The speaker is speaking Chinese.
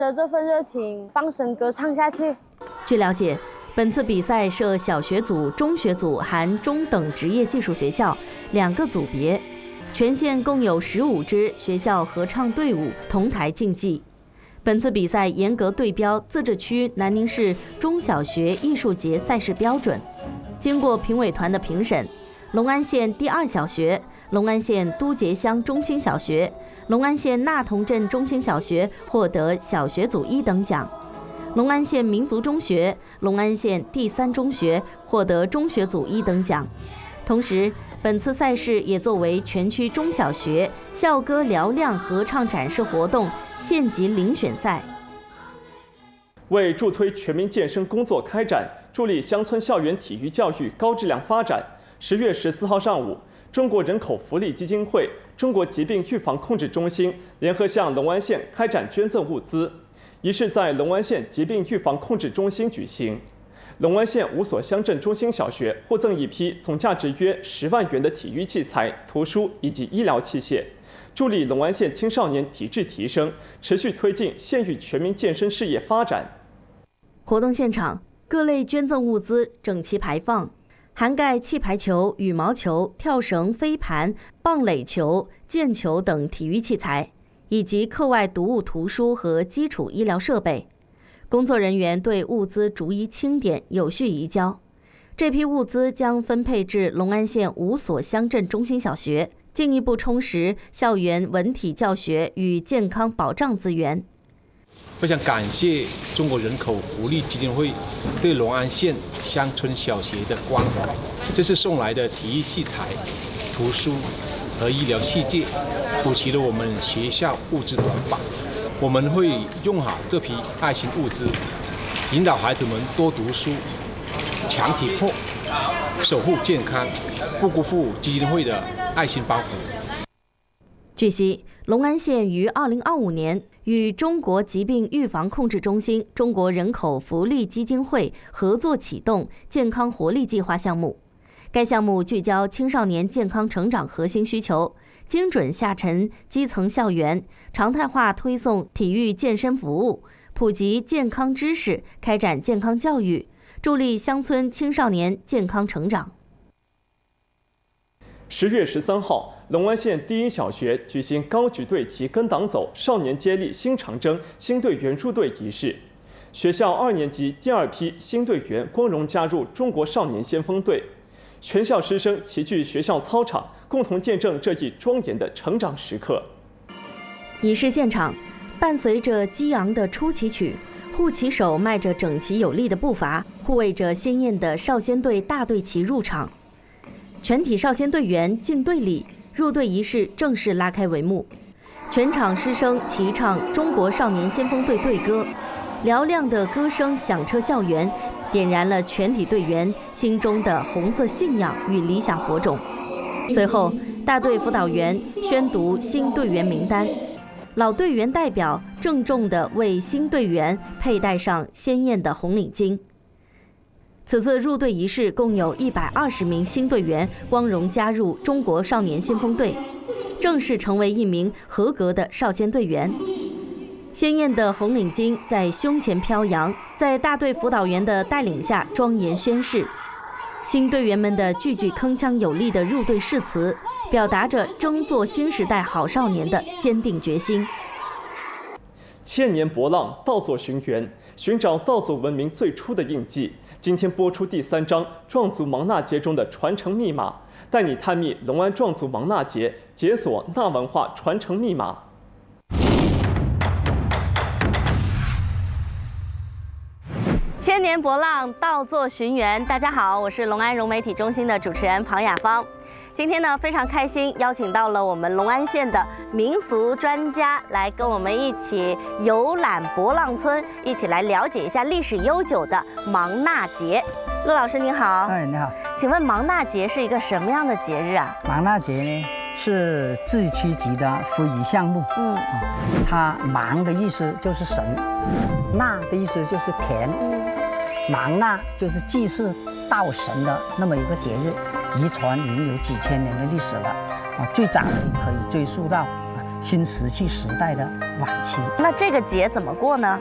这份热情放声歌唱下去。 据了解，本次比赛设小学组、中学组含中等职业技术学校2个组别，全县共有15支学校合唱队伍同台竞技。本次比赛严格对标自治区南宁市中小学艺术节赛事标准。经过评委团的评审，隆安县第2小学、隆安县都结乡中心小学、隆安县纳同镇中心小学获得小学组1等奖，隆安县民族中学、隆安县第3中学获得中学组1等奖。同时，本次赛事也作为全区中小学校歌嘹亮合唱展示活动县级遴选赛。 为助推全民健身工作开展，助力乡村校园体育教育高质量发展，10月14号上午，中国人口福利基金会、中国疾病预防控制中心联合向隆安县开展捐赠物资。仪式在隆安县疾病预防控制中心举行。隆安县5所乡镇中心小学获赠一批总价值约10万元的体育器材、图书以及医疗器械，助力隆安县青少年体质提升，持续推进县域全民健身事业发展。 活动现场，各类捐赠物资整齐排放，涵盖气排球、羽毛球、跳绳、飞盘、棒垒球、毽球等体育器材，以及课外读物图书和基础医疗设备。工作人员对物资逐一清点，有序移交。这批物资将分配至隆安县5所乡镇中心小学，进一步充实校园文体教学与健康保障资源。 非常感谢中国人口福利基金会对隆安县乡村小学的关怀。这次送来的体育器材、图书和医疗器械，补齐了我们学校物资短板。我们会用好这批爱心物资，引导孩子们多读书、强体魄、守护健康，不辜负基金会的爱心帮扶。 据悉，隆安县于2025年与中国疾病预防控制中心、中国人口福利基金会合作启动健康活力计划项目。该项目聚焦青少年健康成长核心需求，精准下沉基层校园，常态化推送体育健身服务，普及健康知识，开展健康教育，助力乡村青少年健康成长。 10月13号，隆安县第1小学举行高举队旗跟党走少年接力新长征新队员入队仪式。学校2年级第2批新队员光荣加入中国少年先锋队，全校师生齐聚学校操场，共同见证这一庄严的成长时刻。 仪式现场，伴随着激昂的出旗曲，护旗手迈着整齐有力的步伐，护卫着鲜艳的少先队大队旗入场。全体少先队员敬队礼，入队仪式正式拉开帷幕。全场师生齐唱中国少年先锋队队歌，嘹亮的歌声响彻校园，点燃了全体队员心中的红色信仰与理想火种。随后，大队辅导员宣读新队员名单，老队员代表郑重地为新队员佩戴上鲜艳的红领巾。此次入队仪式共有120名新队员光荣加入中国少年先锋队，正式成为一名合格的少先队员。鲜艳的红领巾在胸前飘扬，在大队辅导员的带领下庄严宣誓。新队员们的句句铿锵有力的入队誓词，表达着争做新时代好少年的坚定决心。 千年博浪，道作寻源，寻找道族文明最初的印记。今天播出第3章壮族芒纳节中的传承密码，带你探秘隆安壮族芒纳节，解锁纳文化传承密码。 千年博浪，道作寻源。大家好，我是隆安融媒体中心的主持人庞雅芳。今天呢，非常开心，邀请到了我们隆安县的民俗专家来跟我们一起游览博浪村，一起来了解一下历史悠久的芒纳节。陆老师您好。 哎，你好。 请问芒纳节是一个什么样的节日啊？ 芒纳节呢是自治区级的非遗项目。它芒的意思就是神，纳的意思就是田。芒纳就是祭祀道神的那么一个节日，遗传已经有几千年的历史了。最早可以追溯到新石器时代的晚期。 那这个节怎么过呢？